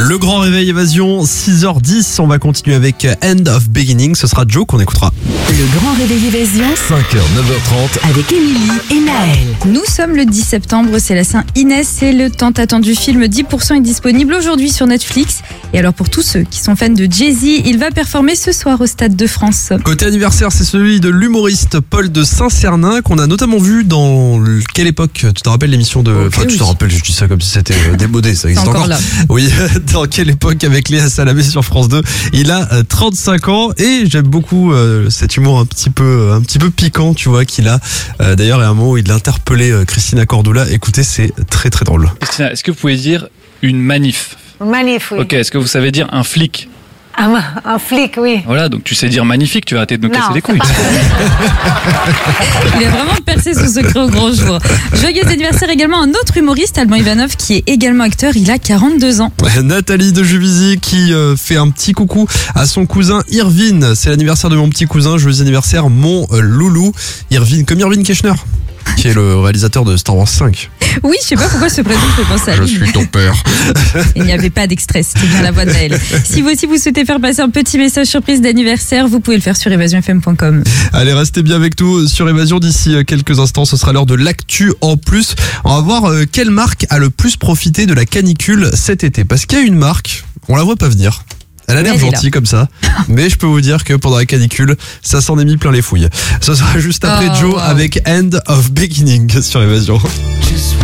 Le grand réveil évasion, 6h10. On va continuer avec End of Beginning. Ce sera Joe qu'on écoutera. Le grand réveil évasion, 5h, 9h30. avec Émilie et Naël. Nous sommes le 10 septembre, c'est la Saint-Inès et le tant attendu film 10% est disponible aujourd'hui sur Netflix. Et alors pour tous ceux qui sont fans de Jay-Z, il va performer ce soir au Stade de France. Côté anniversaire, c'est celui de l'humoriste Paul de Saint-Cernin qu'on a notamment vu dans quelle époque? Tu te rappelles l'émission de... Enfin, tu te rappelles, je dis ça comme si c'était démodé, ça existe encore. Là. Oui, dans quelle époque avec Léa Salamé sur France 2. Il a 35 ans et j'aime beaucoup cet humour un petit peu piquant, tu vois, qu'il a. D'ailleurs, il y a un moment où il a interpellé Christina Cordula. Écoutez, c'est très très drôle. Christina, est-ce que vous pouvez dire une manif? Manif, oui. Ok, est-ce que vous savez dire un flic? Un flic, oui. Voilà, donc tu sais dire magnifique, tu vas arrêter de nous casser les couilles. Il a vraiment percé son secret au grand jour. Joyeux anniversaire également à un autre humoriste, Alban Ivanov, qui est également acteur. Il a 42 ans. Nathalie de Juvisy qui fait un petit coucou à son cousin Irvine. C'est l'anniversaire de mon petit cousin. Joyeux anniversaire, mon loulou. Irvine, comme Irvine Keschner, qui est le réalisateur de Star Wars 5. Oui, je sais pas pourquoi ce prénom fait penser à lui. Je suis ton père. Il n'y avait pas d'extrait, c'était bien la voix de Naël. Si vous aussi vous souhaitez faire passer un petit message surprise d'anniversaire, vous pouvez le faire sur évasionfm.com. Allez, restez bien avec nous sur Évasion. D'ici quelques instants, ce sera l'heure de l'actu en plus. On va voir quelle marque a le plus profité de la canicule cet été. Parce qu'il y a une marque, on la voit pas venir. Elle a l'air gentille comme ça, mais je peux vous dire que pendant la canicule, ça s'en est mis plein les fouilles. Ce sera juste après Joe avec End of Beginning sur Évasion.